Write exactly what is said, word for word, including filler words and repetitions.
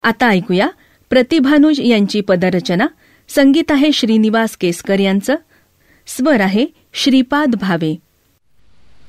आता ऐकूया प्रतिभानुज यांची पदरचना. संगीत आहे श्रीनिवास केसकर यांचं. स्वर आहे श्रीपाद भावे.